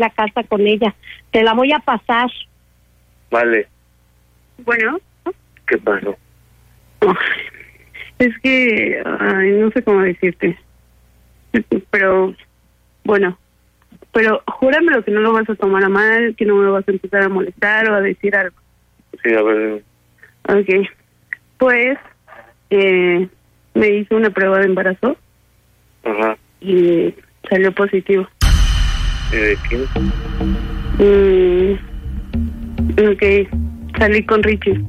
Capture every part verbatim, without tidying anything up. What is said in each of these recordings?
la casa con ella. Te la voy a pasar. Vale. Bueno. ¿Qué pasó? Oh, es que, ay, no sé cómo decirte. Pero, bueno, pero júramelo que no lo vas a tomar a mal, que no me vas a empezar a molestar o a decir algo. Sí, a ver. Ok. Pues, eh, me hice una prueba de embarazo. Ajá. Y salió positivo. ¿Y de quién? Mm, ok, salí con Richie.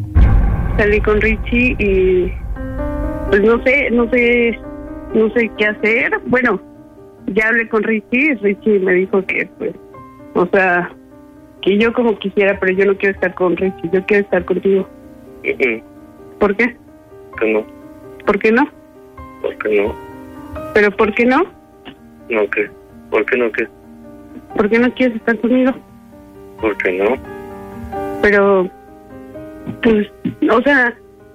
Salí con Richie y pues no sé, no sé, no sé qué hacer. Bueno, ya hablé con Richie, Richie me dijo que pues, o sea, que yo como quisiera, pero yo no quiero estar con Richie, yo quiero estar contigo. Uh-uh. ¿Por qué? ¿Por qué no? ¿Por qué no? ¿Por qué no? ¿Pero por qué no? ¿No qué? ¿Por qué no qué? ¿Por qué no quieres estar conmigo? ¿Por qué no? Pero, pues, o sea,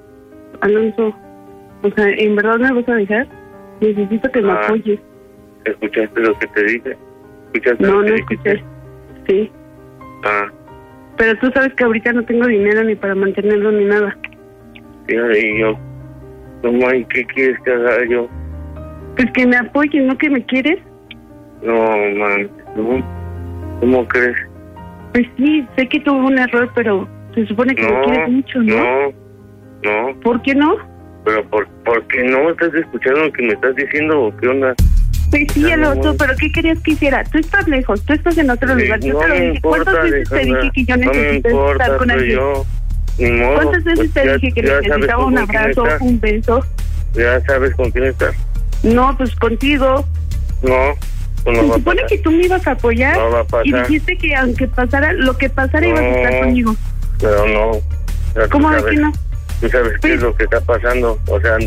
Alonso, o sea, ¿en verdad me vas a dejar? Necesito que me Ah, apoyes. ¿Escuchaste lo que te dije? ¿Escuchaste No, lo que no dijiste? escuché. Sí. Ah, Pero tú sabes que ahorita no tengo dinero ni para mantenerlo ni nada. ya, y yo, no, man, ¿qué quieres que haga yo? Pues que me apoyes, ¿no que me quieres? No, man, no. ¿Cómo crees? Pues sí, sé que tuve un error, pero se supone que No, me quieres mucho, ¿no? no, no. ¿Por qué no? Pero por, ¿por qué no estás escuchando lo que me estás diciendo o qué onda? Pues sí, Ya, Alonso, no. pero ¿qué querías que hiciera? Tú estás lejos, tú estás en otro Sí, lugar. Yo no te lo me dije. importa, ¿Cuántas veces te Alejandra, dije que yo no me necesito importa, estar con pero alguien? yo, ni modo. ¿Cuántas veces Pues te ya- dije que ya sabes necesitaba con un quién abrazo, estás. un beso? Ya sabes con quién estás. No, pues contigo. No, pues no Se va a supone pasar. que tú me ibas a apoyar No va a pasar. y dijiste que aunque pasara lo que pasara ibas a estar No, conmigo. Pero no. Ya tú ¿Cómo de sabes- que no? Tú sabes qué Pues- es lo que está pasando. O sea,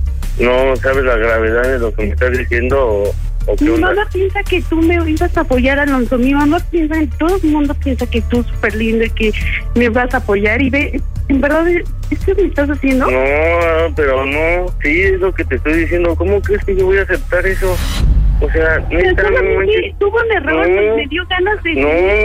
no sabes la gravedad de lo que me estás diciendo o, o qué Mi onda. mamá piensa que tú me ibas a apoyar, Alonso. Mi mamá piensa, todo el mundo piensa que tú súper lindo y que me vas a apoyar. Y ve, en verdad, ¿esto me estás haciendo? No, pero no. Sí, es lo que te estoy diciendo. ¿Cómo crees que yo voy a aceptar eso? O sea, Pero neta, no solamente manches. tuvo un error, No. pues, me dio ganas de... No,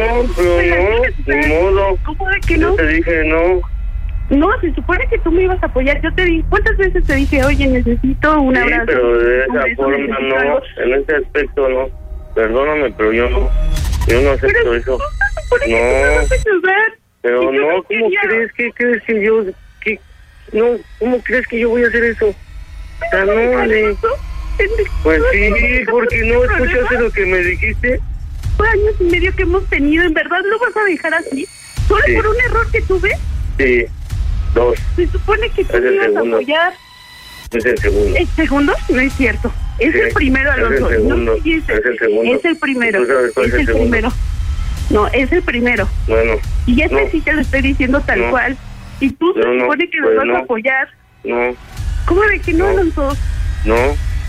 pero no, ni modo. ¿Cómo de que Yo no? te dije no. No, se supone que tú me ibas a apoyar. Yo te dije, ¿cuántas veces te dije, oye, necesito un Sí, abrazo? pero de un esa beso, forma necesito no. algo? En ese aspecto no. Perdóname, pero yo no. Yo no acepto Pero eso. se supone que tú me No. vas a ayudar. Pero Y yo no, ¿cómo quería. crees? ¿Qué crees que yo...? ¿Qué? No, ¿cómo crees que yo voy a hacer eso? O sea, no, Ale. Pues sí, porque no escuchaste lo que me dijiste. Fue años y medio que hemos tenido, ¿en verdad lo vas a dejar así? ¿Solo Sí. por un error que tuve? Sí, dos, Se supone que tú Es me el ibas a segundo. apoyar. es el segundo. ¿El segundo? No es cierto. Es Sí, el primero, es el Alonso. segundo, No sé si es el segundo. Es el primero. ¿Tú sabes cuál Es es el el segundo? primero. No, es el primero. Bueno, Y ese No. sí te lo estoy diciendo tal No. cual. Y tú se No, no, supone que me pues vas no. a apoyar. no, ¿Cómo de que no, No. Alonso? no,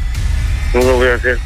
no lo voy a hacer.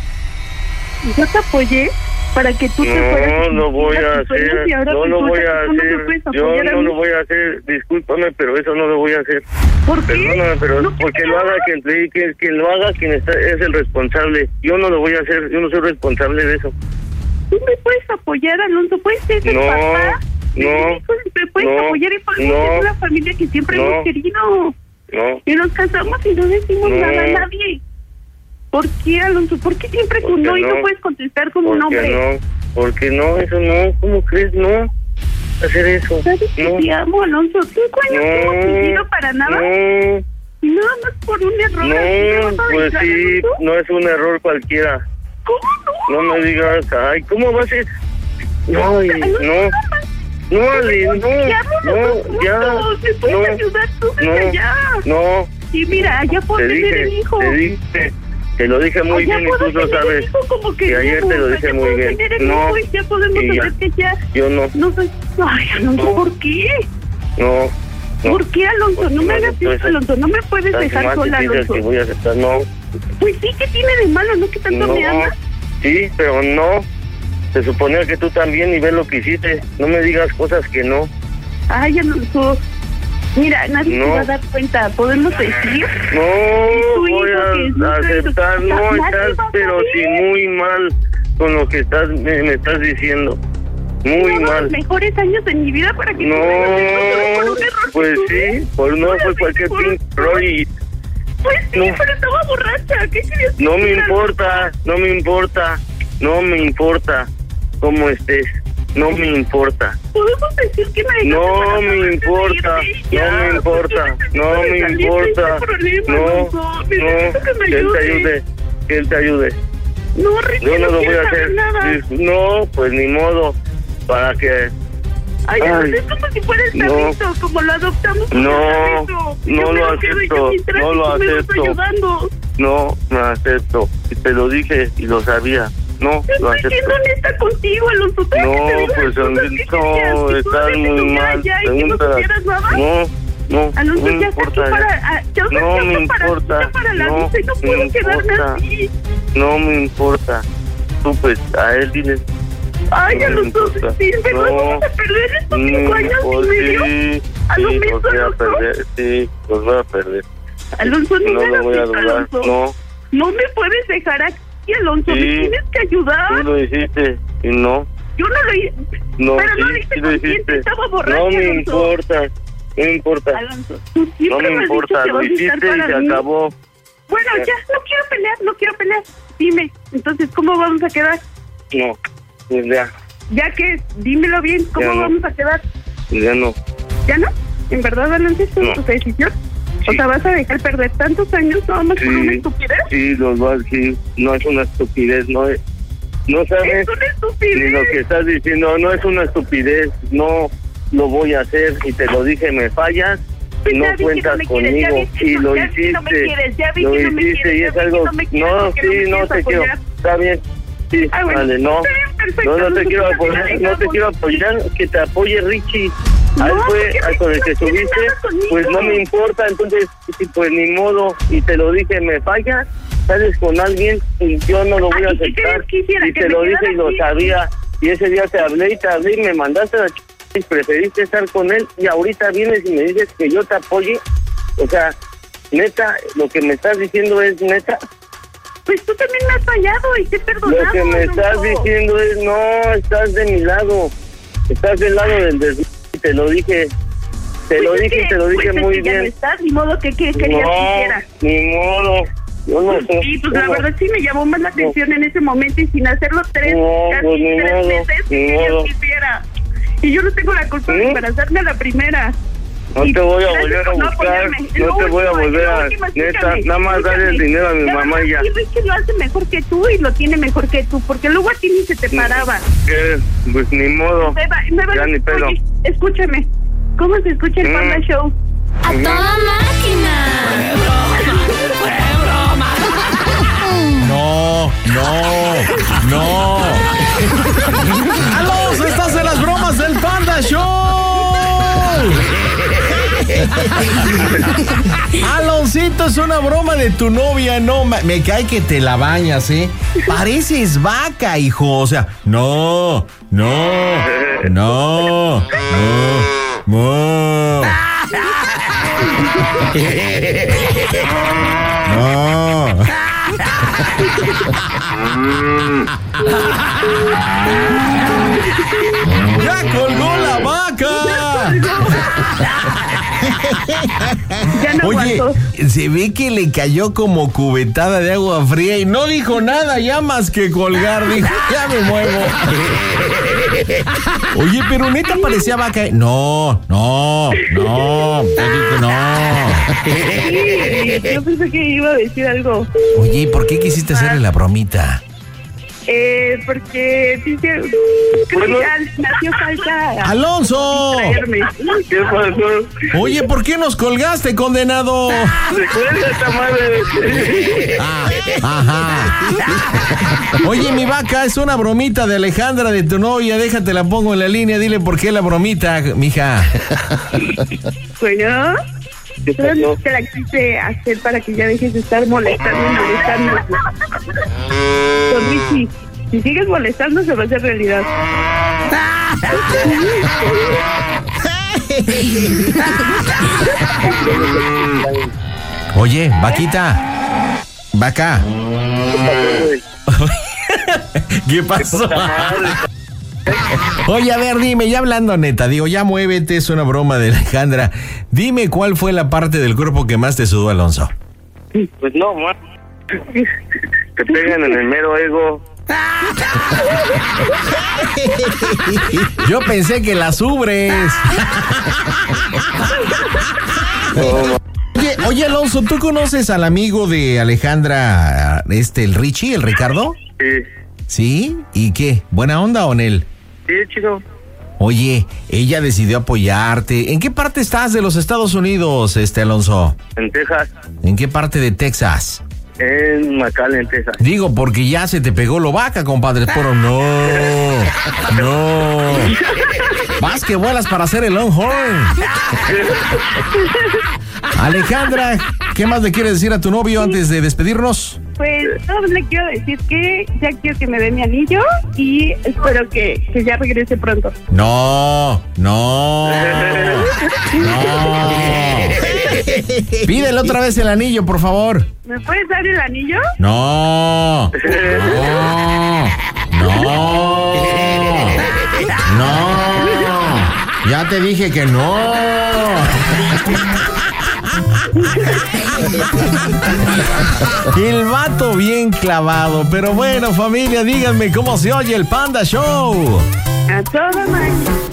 Yo te apoyé para que tú te fueras. No lo voy a cumplieras tus sueños hacer, y ahora no lo resulta voy que a tú no me hacer, puedes yo apoyar a no mí. lo voy a hacer, discúlpame, pero eso no lo voy a hacer. ¿Por qué? Perdóname, pero ¿No porque quieres lo haga nada? quien, te- que, quien lo haga quien está, es el responsable. Yo no lo voy a hacer, yo no soy responsable de eso. Tú me puedes apoyar, Alonso. Puedes ser el No, papá. de no, mis hijos, me puedes no, apoyar y podemos no, ser una familia que siempre no. hemos querido. No, Y nos casamos y no decimos No. nada a nadie. ¿Por qué, Alonso? ¿Por qué siempre ¿Por con qué no y no no? puedes contestar como un ¿por qué hombre? no? ¿Por qué no? Eso no, ¿cómo crees? No, hacer eso. ¿Sabes que No, te amo, Alonso? Cinco años que hemos vivido para nada. no, Y nada más por un error. así me no, vas a pues dejar, sí, Alonso. no es un error cualquiera. ¿Cómo no? No me digas, ay, ¿cómo va a ser? No, Ale, no, no, Ale, no, no, ya, ¿Me puedes no, ayudar tú desde no, allá? no, Y mira, allá te puedo tener el dije, hijo. te dije, te lo dije muy Allá bien y puedo tú lo tener el sabes. hijo como Y ayer te lo queremos, dije allá muy puedo bien. tener el No, hijo y ya podemos y ya. saber que ya Yo no, no soy... Ay, Alonso, No. ¿por qué? no, no. ¿Por qué, Alonso? Porque No me no hagas acepto esto, eso. Alonso. No me puedes Tan dejar más sola, te piensas Alonso. que voy a aceptar, no, Pues sí, ¿qué tiene de malo? ¿No que tanto no, me amas? sí, pero no. Se suponía que tú también y ves lo que hiciste. No me digas cosas que no. Ay, Alonso. Mira, nadie No. se va a dar cuenta. ¿Podemos decir? No, tu voy hijo que es a nuestro- aceptar, no, Nadie estás va a pero saber. sí muy mal, con lo que estás me, me estás diciendo. Muy no, mal. Los mejores años de mi vida para que no, tú me digas por un error pues que tuve. sí, pues no fue cualquier pinche error y Pues sí, no. pero estaba borracha. ¿Qué querías que no me hiciera? importa, no me importa, no me importa cómo estés, no me importa. Podemos decir que me No dejaste me para importa, antes de irte, no me ya, importa, porque no necesito me salir de importa, este problema, no, Alonso. no, Necesito que me que él te ayude. ayude, que él te ayude. No, Ricky, Yo no lo voy quiero a saber hacer. nada. No, pues ni modo, para que... Ay, Ay, Alonso, es como si fuera el no. perrito, como lo adoptamos. como No, el perrito. no Yo me lo quedo y acepto, yo mientras no y lo tú me vas acepto. ayudando. No, me acepto, y te lo dije y lo sabía, no, Yo lo estoy acepto. siendo honesta contigo, Alonso. Tú No, que te digo pues las cosas que querías, no, que tú estás debes muy estuviera mal, allá y que no pregúntale. supieras nada. No, no, Alonso, no me ya está aquí importa. para... ah, ya está No aquí me para, importa, para la no vista y no me puedo quedarme importa. así. No me importa. Tú pues a él dile. Ay, No me Alonso, importa. sí, ¿verdad? No. Vamos a perder estos cinco Mm, años pues y medio. sí, A lo sí, mismo, los voy a Alonso. perder, sí, los voy a perder. Alonso, no, No me lo voy a hagas esto, dudar, Alonso. no. No me puedes dejar aquí, Alonso. Sí. Me tienes que ayudar. Tú lo hiciste y no. Yo no lo hice. No, Pero no sí, lo hice sí lo consciente, hiciste. estaba borracha, No me Alonso. importa, no me importa. Alonso, tú No siempre me me has dicho importa, que lo vas a estar hiciste y para se mí. acabó. Bueno, ya, no quiero pelear, no quiero pelear. Dime, entonces, ¿cómo vamos a quedar? No, pues ya, Ya que, dímelo bien, ¿cómo Ya no. vamos a quedar? pues ya no. ¿Ya no? ¿En verdad, Alonso, esto No. es tu decisión? O Sí. sea, ¿vas a dejar perder tantos años nada más por una Sí, estupidez? sí, los voy a decir, no es una estupidez, no es, no sabes Es una ni estupidez. lo que estás diciendo, no es una estupidez, no lo voy a hacer y te lo dije, me fallas Pues y no ya vi que cuentas no me quieres, ya conmigo vi que y no- lo ya vi que no me hiciste, quieres, ya vi lo que no me hiciste quieres, y ya es vi que algo, no me quieres, no, porque no sí, me no quieres te quiero, apoyar. está bien, sí, Ah, bueno, vale, no, está bien, perfecto, no, no te Alonso, quiero pues ya apoyar, no te digamos. quiero apoyar, que te apoye Richie. No, A él fue porque al con el que Richie no tiene subiste, nada conmigo. pues no me importa, entonces, sí, pues ni modo, y te lo dije, me fallas, sales con alguien y yo no lo voy a Ay, ¿qué aceptar. querías que hiciera? Y ¿Que te me lo dije quedara y lo aquí? sabía, y ese día te hablé y te hablé y me mandaste a la ch... y preferiste estar con él y ahorita vienes y me dices que yo te apoye, o sea, neta, lo que me estás diciendo es neta. Pues tú también me has fallado y te he perdonado. Lo que me estás Alonso. diciendo es, no, estás de mi lado, estás del lado del desmadre, y te lo dije, te Pues lo es dije que- y te lo dije pues es muy que ya no bien. estás, ni modo que, que querías No, que hiciera. ni modo, yo no sé. Sí, pues la ¿Cómo? verdad sí me llamó más la atención en ese momento y sin hacerlo tres, No, casi pues ni tres modo, meses que ni querías modo. que hiciera. Y yo no tengo la culpa de ¿Sí? embarazarme a la primera. No Y te voy a gracias volver a por no buscar, apoyarme. no Lo te voy a último, volver lo a... último, Neta, escúchame, nada más dale el escúchame. dinero a mi La mamá verdad, y ya. sí, Richie lo hace mejor que tú y lo tiene mejor que tú, porque luego a ti ni se te paraba. ¿Qué? Pues ni modo, Me va- me va- ya ni pedo. Oye, escúchame, ¿cómo se escucha el Mm. Panda Show? ¡A toda máquina! No, no, no. ¡Alonso, estás en las bromas del Panda Show! Aloncito, es una broma de tu novia, no, ma- me cae que te la bañas, ¿eh? Pareces vaca, hijo, o sea, no, no, no, no, no. No. ¡Ya colgó la vaca! Ya no Oye, aguanto. se ve que le cayó como cubetada de agua fría y no dijo nada ya más que colgar, dijo, ya me muevo. Oye, pero neta parecía vaca. No, no, no, te digo no. Sí, yo pensé que iba a decir algo. Oye, ¿y por qué quisiste hacerle la bromita? Eh, porque dije, creo Bueno. que ya me hacía falta ¡Alonso! traerme. ¿Qué pasó? Oye, ¿por qué nos colgaste, condenado? Recuerda esta madre. Ah, ajá. Oye, mi vaca, es una bromita de Alejandra, de tu novia. Déjate, la pongo en la línea. Dile por qué la bromita, mija. Bueno, ¿Qué solo pasó? te la quise hacer para que ya dejes de estar molestando y molestando. Con Richie, si sigues molestando se va a hacer realidad. Oye, vaquita. Vaca. ¿Qué pasó? Oye, a ver, dime, ya hablando neta, digo, ya muévete, es una broma de Alejandra. Dime cuál fue la parte del cuerpo que más te sudó, Alonso. Pues no, man. Te pegan en el mero ego. Yo pensé que las ubres. Oye, oye, Alonso, ¿tú conoces al amigo de Alejandra, este, el Richie, el Ricardo? Sí. ¿Sí? ¿Y qué? ¿Buena onda o en él? Sí, chido. Oye, ella decidió apoyarte. ¿En qué parte estás de los Estados Unidos, este, Alonso? En Texas. ¿En qué parte de Texas? En McAllen, Texas. Digo, porque ya se te pegó lo vaca, compadre. Pero no, no. Vas que vuelas para hacer el Longhorn. Alejandra, ¿qué más le quieres decir a tu novio antes de despedirnos? Pues solo le quiero decir que ya quiero que me dé mi anillo y espero que, que ya regrese pronto. No, no, no. Pídele otra vez el anillo, por favor. ¿Me puedes dar el anillo? No, no, no, no. Ya te dije que no. El vato bien clavado. Pero bueno, familia, díganme cómo se oye el Panda Show. A todo máquina.